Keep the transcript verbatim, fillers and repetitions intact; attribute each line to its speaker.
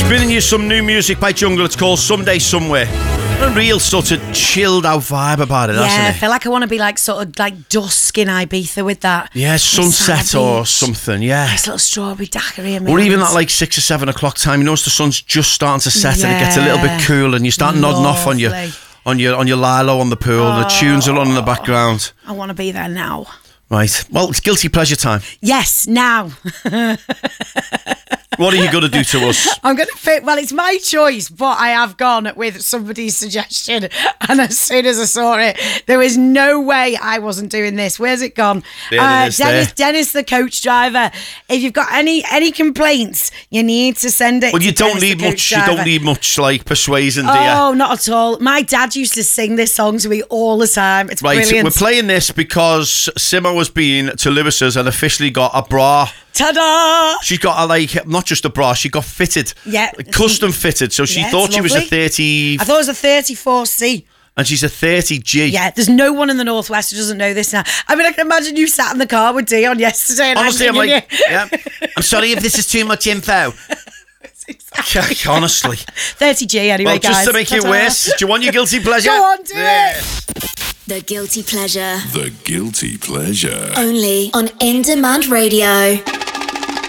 Speaker 1: Spinning you some new music by Jungle. It's called Someday Somewhere. A real sort of chilled out vibe about it,
Speaker 2: yeah,
Speaker 1: hasn't it?
Speaker 2: I feel like I want to be like sort of like dusk in Ibiza with that.
Speaker 1: Yeah, sunset or something, yeah.
Speaker 2: Nice little strawberry daiquiri.
Speaker 1: Or even at like six or seven o'clock time, you notice the sun's just starting to set yeah. and it gets a little bit cool and you start Lovely. nodding off on your on your on your lilo on the pool. Oh, the tunes are on in the background.
Speaker 2: I want to be there now.
Speaker 1: Right. Well, it's guilty pleasure time.
Speaker 2: Yes, now.
Speaker 1: What are you going to do to us?
Speaker 2: I'm going to fit. Well, it's my choice, but I have gone with somebody's suggestion. And as soon as I saw it, there was no way I wasn't doing this. Where's it gone?
Speaker 1: Yeah, uh, it is
Speaker 2: Dennis,
Speaker 1: there.
Speaker 2: Dennis, the coach driver. If you've got any any complaints, you need to send it.
Speaker 1: Well, you
Speaker 2: to
Speaker 1: don't
Speaker 2: Dennis,
Speaker 1: need much.
Speaker 2: driver.
Speaker 1: You don't need much like persuasion, do you?
Speaker 2: Oh, not at all. My dad used to sing this song to me all the time. It's
Speaker 1: right,
Speaker 2: brilliant.
Speaker 1: We're playing this because Simo has been to Lewis's and officially got a bra.
Speaker 2: Ta-da!
Speaker 1: She's got a like not just a bra, she got fitted.
Speaker 2: Yeah.
Speaker 1: Like, custom fitted. So she
Speaker 2: yeah,
Speaker 1: thought she was a
Speaker 2: lovely.
Speaker 1: thirty.
Speaker 2: I thought it was a thirty-four C.
Speaker 1: And she's a thirty G.
Speaker 2: Yeah, there's no one in the Northwest who doesn't know this now. I mean, I can imagine you sat in the car with Dion yesterday. And
Speaker 1: Honestly, I'm,
Speaker 2: I'm
Speaker 1: like, yeah. I'm sorry if this is too much info.
Speaker 2: Exactly.
Speaker 1: Honestly.
Speaker 2: thirty G anyway,
Speaker 1: well,
Speaker 2: guys.
Speaker 1: Just to make
Speaker 2: Ta-ta.
Speaker 1: it worse, do you want your guilty pleasure?
Speaker 2: Go on, do
Speaker 1: yeah.
Speaker 2: it.
Speaker 3: The Guilty Pleasure.
Speaker 4: The Guilty Pleasure.
Speaker 3: Only on In Demand Radio.